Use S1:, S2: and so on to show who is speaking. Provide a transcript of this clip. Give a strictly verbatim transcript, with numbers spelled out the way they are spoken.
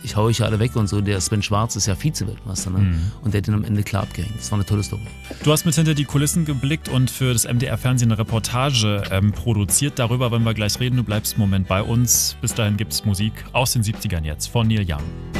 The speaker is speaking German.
S1: ich hau euch ja alle weg und so. Der Sven Schwarz ist ja Vize-Weltmeister, ne? Mhm. Und der hat ihn am Ende klar abgehängt. Das war eine tolle Story.
S2: Du hast mit hinter die Kulissen geblickt und für das M D R-Fernsehen eine Reportage ähm, produziert. Darüber wollen wir gleich reden. Du bleibst einen Moment bei uns. Bis dahin gibt's Musik aus den siebzigern jetzt von Neil Young.